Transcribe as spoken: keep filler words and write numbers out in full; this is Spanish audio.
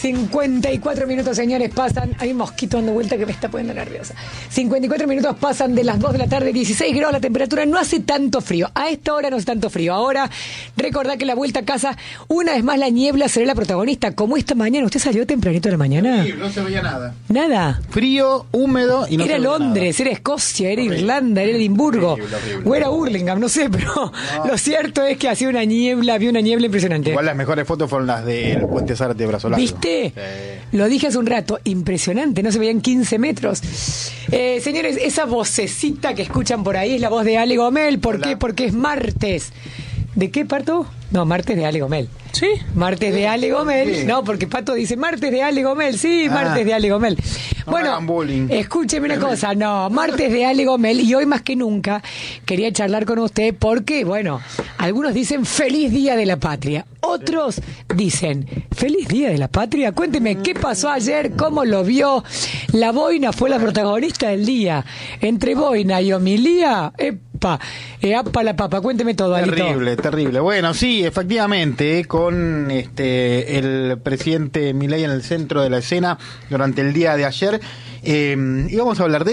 cincuenta y cuatro minutos, señores, pasan. Hay un mosquito dando vuelta que me está poniendo nerviosa. cincuenta y cuatro minutos pasan de las dos de la tarde, dieciséis grados la temperatura. No hace tanto frío. A esta hora no hace tanto frío. Ahora, recordá que la vuelta a casa, una vez más la niebla será la protagonista. Como esta mañana. ¿Usted salió tempranito de la mañana? Sí, no se veía nada. Nada. Frío, húmedo y no era se veía Londres, nada. era Escocia, era Horrible. Irlanda, era Edimburgo. Horrible, horrible. O era Hurlingham, no sé, pero No. lo cierto es que hacía una niebla, había una niebla impresionante. Igual las mejores fotos fueron las del Puente Zárate de Brazo Largo. ¿Viste? Sí. Lo dije hace un rato, impresionante, no se veían quince metros. Eh, señores, esa vocecita que escuchan por ahí es la voz de Ale Gomel. ¿Por Hola. qué? Porque es martes. ¿De qué, Pato? No, martes de Ale Gomel. ¿Sí? Martes de Ale Gomel. Sí. No, porque Pato dice martes de Ale Gomel. Sí, Ah. martes de Ale Gomel. No Bueno, me hagan bullying. escúcheme una cosa. No, martes de Ale Gomel. Y hoy más que nunca quería charlar con usted porque, bueno, algunos dicen feliz día de la patria. Otros dicen feliz día de la patria. Cuénteme, ¿qué pasó ayer? ¿Cómo lo vio? La boina fue la protagonista del día. Entre boina y homilía, epa, eapa la papa. Cuénteme todo, Alito. Terrible, terrible. Bueno, sí, efectivamente, con este el presidente Milei en el centro de la escena durante el día de ayer, eh, íbamos a hablar de